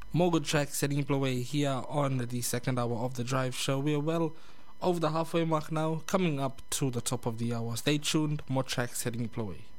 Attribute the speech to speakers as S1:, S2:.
S1: More good tracks heading your way here on the second hour of the Drive Show. We are well over the halfway mark now, coming up to the top of the hour. Stay tuned, more tracks heading your way.